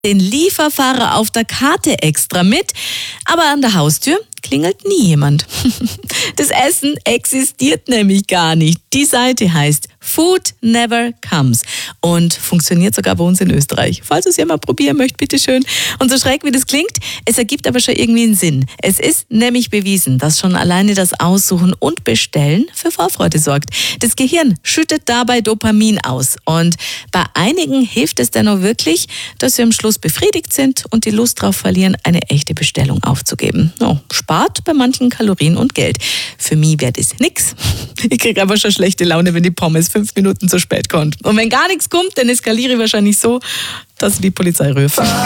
den Lieferfahrer auf der Karte extra mit, aber an der Haustür klingelt nie jemand. Das Essen existiert nämlich gar nicht. Die Seite heißt Food Never Comes und funktioniert sogar bei uns in Österreich. Falls ihr es ja mal probieren möchtet, bitteschön. Und so schräg wie das klingt, es ergibt aber schon irgendwie einen Sinn. Es ist nämlich bewiesen, dass schon alleine das Aussuchen und Bestellen für Vorfreude sorgt. Das Gehirn schüttet dabei Dopamin aus und bei einigen hilft es dann auch wirklich, dass sie am Schluss befriedigt sind und die Lust darauf verlieren, eine echte Bestellung aufzugeben. Oh, spart bei manchen Kalorien und Geld. Für mich wäre das nix. Ich kriege aber schon schlechte Laune, wenn die Pommes 5 Minuten zu spät kommt. Und wenn gar nichts kommt, dann eskaliere ich wahrscheinlich so, dass ich die Polizei rufe.